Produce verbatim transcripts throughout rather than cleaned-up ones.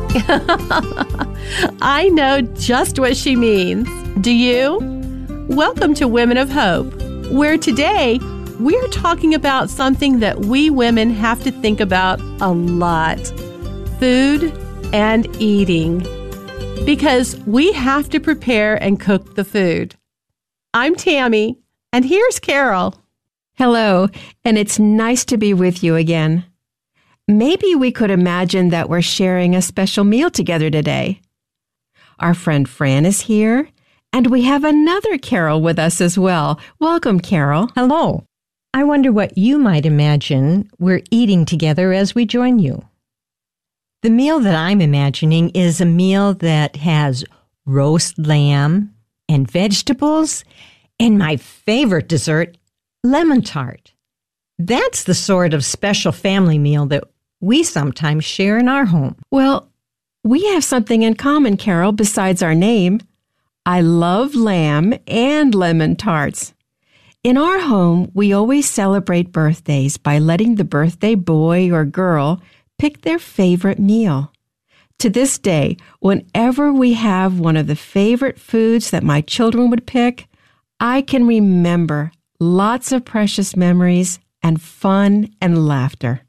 I know just what she means. Do you? Welcome to Women of Hope, where today we're talking about something that we women have to think about a lot: food and eating. Because we have to prepare and cook the food. I'm Tammy, and here's Carol. Hello, and it's nice to be with you again. Maybe we could imagine that we're sharing a special meal together today. Our friend Fran is here, and we have another Carol with us as well. Welcome, Carol. Hello. I wonder what you might imagine we're eating together as we join you. The meal that I'm imagining is a meal that has roast lamb and vegetables and my favorite dessert, lemon tart. That's the sort of special family meal that we sometimes share in our home. Well, we have something in common, Carol, besides our name. I love lamb and lemon tarts. In our home, we always celebrate birthdays by letting the birthday boy or girl pick their favorite meal. To this day, whenever we have one of the favorite foods that my children would pick, I can remember lots of precious memories and fun and laughter.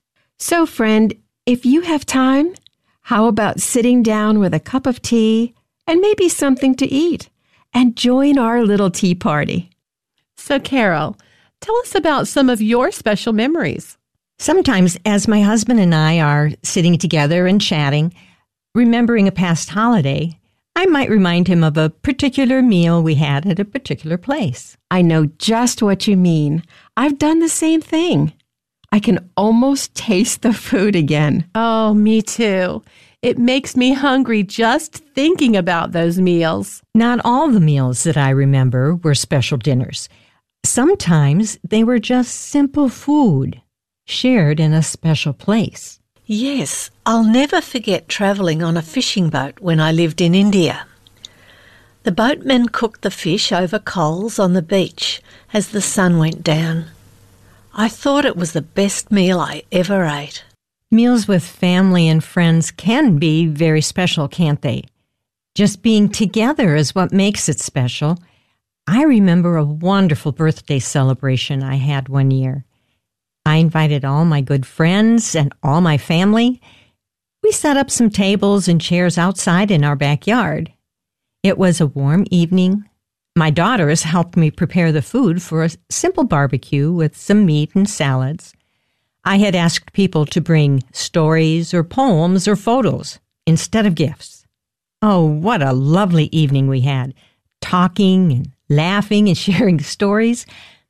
So, friend, if you have time, how about sitting down with a cup of tea and maybe something to eat and join our little tea party? So, Carol, tell us about some of your special memories. Sometimes, as my husband and I are sitting together and chatting, remembering a past holiday, I might remind him of a particular meal we had at a particular place. I know just what you mean. I've done the same thing. I can almost taste the food again. Oh, me too. It makes me hungry just thinking about those meals. Not all the meals that I remember were special dinners. Sometimes they were just simple food, shared in a special place. Yes, I'll never forget travelling on a fishing boat when I lived in India. The boatmen cooked the fish over coals on the beach as the sun went down. I thought it was the best meal I ever ate. Meals with family and friends can be very special, can't they? Just being together is what makes it special. I remember a wonderful birthday celebration I had one year. I invited all my good friends and all my family. We set up some tables and chairs outside in our backyard. It was a warm evening. My daughters helped me prepare the food for a simple barbecue with some meat and salads. I had asked people to bring stories or poems or photos instead of gifts. Oh, what a lovely evening we had, talking and laughing and sharing stories.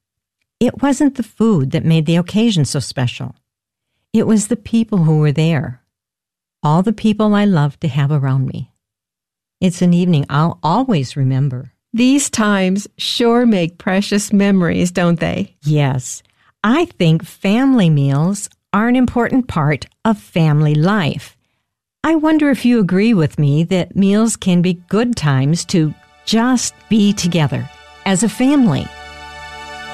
It wasn't the food that made the occasion so special. It was the people who were there, all the people I loved to have around me. It's an evening I'll always remember. These times sure make precious memories, don't they? Yes, I think family meals are an important part of family life. I wonder if you agree with me that meals can be good times to just be together as a family.